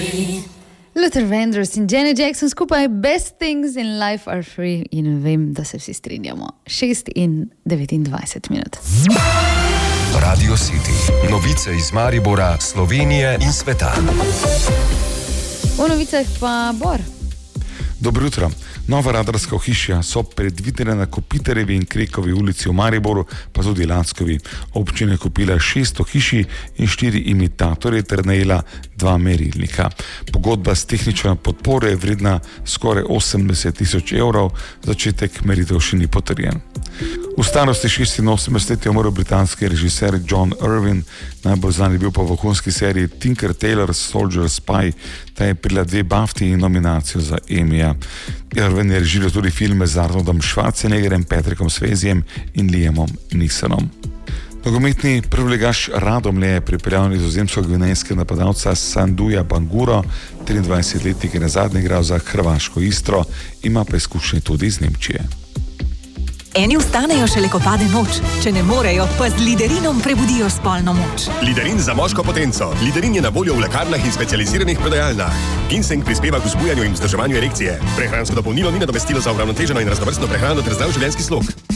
Luther Vandross in Janet Jackson skupaj Best Things in Life Are Free in vem, da se vsi strinjamo. 6:29 minut. Radio City. Novice iz Maribora, Slovenije in sveta. V novicah pa Bor. Dobro jutro. Nova radarska ohišja so predvidena na Kopitarjevi in Krekovi ulici v Mariboru, pa tudi Lackovi. Občina je kupila 6 ohišij in 4 imitatorje ter najela 2 merilnika. Pogodba s tehnično podporo je vredna skoraj 80.000 evrov, začetek meritev še ni potrjen. V starosti 86 let je umrl britanski režiser John Irving, najbolj znan je bil po vohunski seriji Tinker Tailor Soldier Spy, ta je prejela 2 BAFTI in nominacijo za Emmyja. Irving je režiral tudi filme z Arnoldom Schwarzeneggerjem, Patrickom Swayzem in Liamom Neesonom. Nogometni prvoligaš Radomlje je pripeljal nizozemsko-gvinejskega napadalca Sanduja Banguro, 23-letnik je nazadnje igral za hrvaško Istro, ima pa izkušnje tudi iz Nemčije. Eni vstanejo šele, ko pade noč. Če ne morejo, pa z Liderinom prebudijo spolno moč. Liderin za moško potenco. Liderin je na voljo v lekarnah in specializiranih prodajalnah. Ginseng prispeva k vzbujanju in vzdrževanju erekcije. Prehransko dopolnilo ni nadomestilo za uravnoteženo in raznovrstno prehrano ter zdrav življenjski slog.